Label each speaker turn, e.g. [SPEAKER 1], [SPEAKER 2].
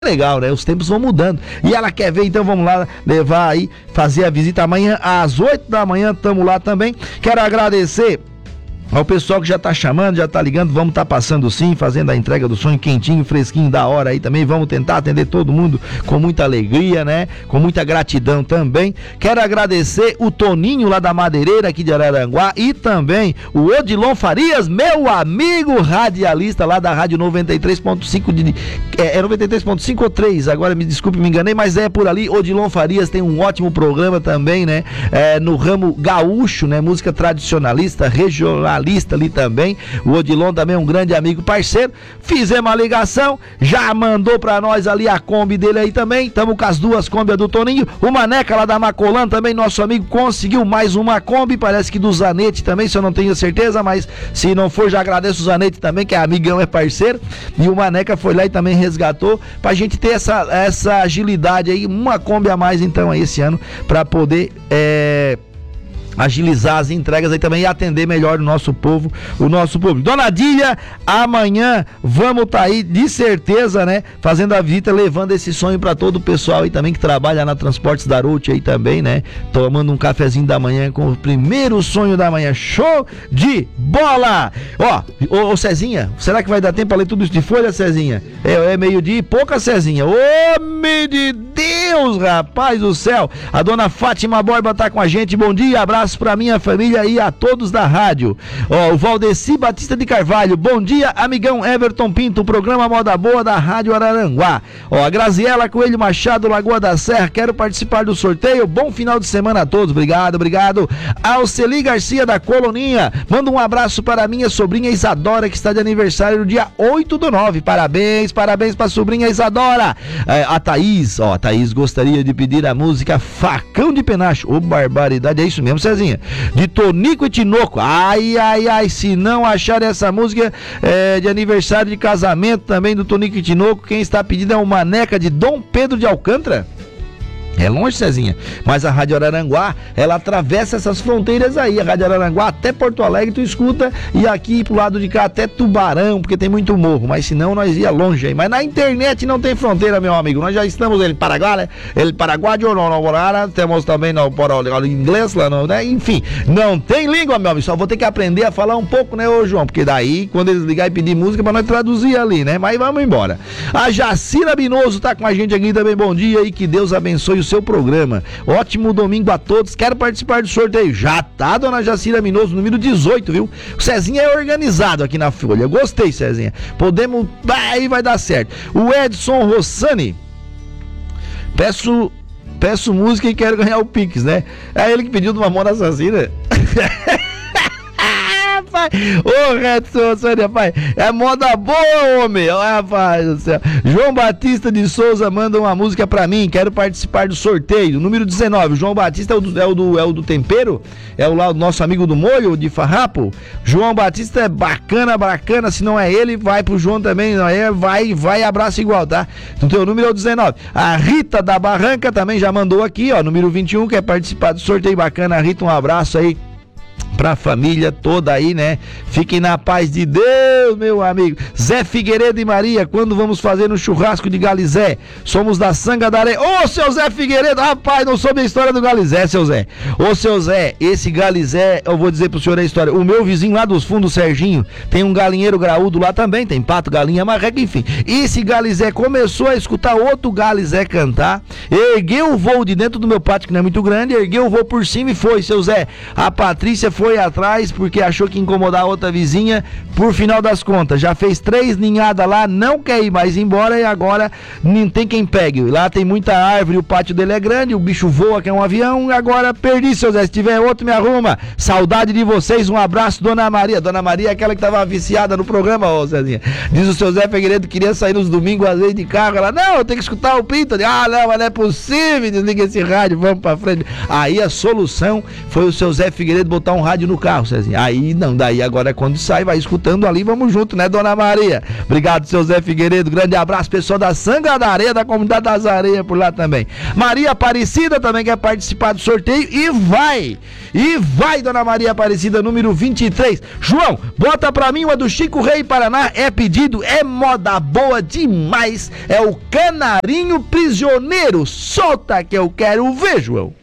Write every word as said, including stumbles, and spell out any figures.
[SPEAKER 1] legal, né? Os tempos vão mudando. E ela quer ver, então vamos lá levar aí, fazer a visita amanhã às oito da manhã, tamo lá também. Quero agradecer ao pessoal que já tá chamando, já tá ligando, vamos tá passando sim, fazendo a entrega do sonho quentinho, fresquinho, da hora aí também, vamos tentar atender todo mundo com muita alegria, né? Com muita gratidão também. Quero agradecer o Toninho lá da Madeireira aqui de Araranguá e também o Odilon Farias, meu amigo radialista lá da Rádio noventa e três ponto cinco de, é, é noventa e três ponto cinco ou três, agora me desculpe, me enganei, mas é por ali. Odilon Farias tem um ótimo programa também, né? É, no ramo gaúcho, né? Música tradicionalista, regionalista ali também. O Odilon também é um grande amigo, parceiro. Fizemos a ligação, já mandou pra nós ali a Kombi dele aí também. Tamo com as duas Kombi do Toninho. O Maneca lá da Macolan também, nosso amigo, conseguiu mais uma Kombi, parece que do Zanetti também, se eu não tenho certeza, mas se não for, já agradeço o Zanetti também, que é amigão, é parceiro. E o Maneca foi lá e também resgatou, pra gente ter essa, essa agilidade aí, uma Kombi a mais então aí esse ano, pra poder é... agilizar as entregas aí também e atender melhor o nosso povo, o nosso público. Dona Dília, amanhã vamos tá aí de certeza, né, fazendo a visita, levando esse sonho para todo o pessoal aí também que trabalha na Transportes da Route aí também, né, tomando um cafezinho da manhã com o primeiro sonho da manhã. Show de bola! Ó, ô, ô Cezinha, será que vai dar tempo para ler tudo isso de folha, Cezinha? É, é meio-dia e pouca, Cezinha. Homem de Deus, rapaz do céu! A dona Fátima Borba tá com a gente. Bom dia, abraço pra minha família e a todos da rádio. Ó, o Valdeci Batista de Carvalho, bom dia, amigão Everton Pinto, programa Moda Boa da Rádio Araranguá. Ó, a Graziela Coelho Machado, Lagoa da Serra, quero participar do sorteio, bom final de semana a todos, obrigado, obrigado. Alceli Garcia da Coloninha, manda um abraço para minha sobrinha Isadora, que está de aniversário no dia oito do nove, parabéns, parabéns pra sobrinha Isadora. É, a Thaís, ó, a Thaís gostaria de pedir a música Facão de Penacho, ô, barbaridade, é isso mesmo, Cezinha, de Tonico e Tinoco. Ai, ai, ai, se não achar essa música é, de aniversário de casamento também do Tonico e Tinoco, quem está pedindo é uma Maneca de Dom Pedro de Alcântara. É longe, Cezinha, mas a Rádio Araranguá, ela atravessa essas fronteiras aí, a Rádio Araranguá até Porto Alegre tu escuta, e aqui pro lado de cá até Tubarão, porque tem muito morro, mas senão nós ia longe aí, mas na internet não tem fronteira, meu amigo, nós já estamos em Paraguai, né? El Paraguai, ou não, não, temos também no Portugal inglês lá, não, né? Enfim, não tem língua, meu amigo, só vou ter que aprender a falar um pouco, né, ô João, porque daí, quando eles ligarem e pedir música, pra nós traduzir ali, né, mas vamos embora. A Jacira Binoso tá com a gente aqui também, bom dia e que Deus abençoe o seu programa. Ótimo domingo a todos. Quero participar do sorteio. Já tá, dona Jacira Minoso, número dezoito, viu? O Cezinha é organizado aqui na folha. Gostei, Cezinha. Podemos. Aí vai dar certo. O Edson Rossani. Peço. Peço música e quero ganhar o Pix, né? É ele que pediu de uma mão assassina. Ô, Redson, Sônia, pai, é moda boa, homem. Ó, rapaz do céu. João Batista de Souza manda uma música pra mim. Quero participar do sorteio. Número dezenove. O João Batista é o do, é o do, é o do tempero? É o, lá, o nosso amigo do molho, de farrapo? João Batista é bacana, bacana. Se não é ele, vai pro João também. Não é, vai, vai, abraço igual, tá? Então, teu número é o dezenove. A Rita da Barranca também já mandou aqui, ó. Número vinte e um, quer participar do sorteio. Bacana, Rita, um abraço aí pra família toda aí, né? Fiquem na paz de Deus, meu amigo. Zé Figueiredo e Maria, quando vamos fazer no churrasco de Galizé? Somos da Sanga da Areia. Ô, seu Zé Figueiredo, rapaz, não soube a história do Galizé, seu Zé. Ô, seu Zé, esse Galizé, eu vou dizer pro senhor a história. O meu vizinho lá dos fundos, Serginho, tem um galinheiro graúdo lá também, tem pato, galinha, marreca, enfim. Esse Galizé começou a escutar outro Galizé cantar, ergueu o voo de dentro do meu pátio, que não é muito grande, ergueu o voo por cima e foi, seu Zé. A Patrícia foi atrás porque achou que ia incomodar a outra vizinha. Por final das contas, já fez três ninhadas lá, não quer ir mais embora e agora não tem quem pegue. Lá tem muita árvore, o pátio dele é grande, o bicho voa que é um avião. Agora perdi, seu Zé, se tiver outro me arruma. Saudade de vocês, um abraço, Dona Maria. Dona Maria é aquela que tava viciada no programa, ô Zezinha. Diz o seu Zé Figueiredo que queria sair nos domingos às vezes de carro. Ela, não, eu tenho que escutar o Pinto. Ah, não, mas não é possível, desliga esse rádio, vamos pra frente. Aí a solução foi o seu Zé Figueiredo botar um rádio rádio no carro, Cezinha. Aí não, daí agora é quando sai, vai escutando ali, vamos junto, né, Dona Maria? Obrigado, seu Zé Figueiredo, grande abraço, pessoal da Sanga da Areia, da comunidade das Areias por lá também. Maria Aparecida também quer participar do sorteio e vai, e vai, Dona Maria Aparecida, número vinte e três. João, bota pra mim uma do Chico Rei Paraná, é pedido, é moda boa demais, é o Canarinho Prisioneiro, solta que eu quero ver, João.